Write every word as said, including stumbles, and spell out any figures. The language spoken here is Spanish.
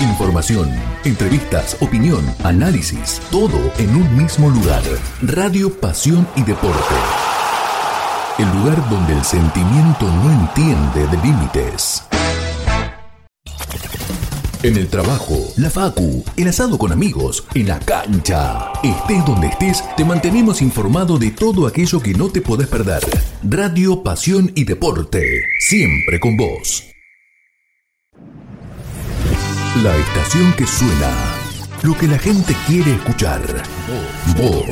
Información, entrevistas, opinión, análisis, todo en un mismo lugar. Radio Pasión y Deporte. El lugar donde el sentimiento no entiende de límites. En el trabajo, la facu, el asado con amigos, en la cancha. Estés donde estés, te mantenemos informado de todo aquello que no te podés perder. Radio Pasión y Deporte, siempre con vos. La estación que suena, lo que la gente quiere escuchar. Vos.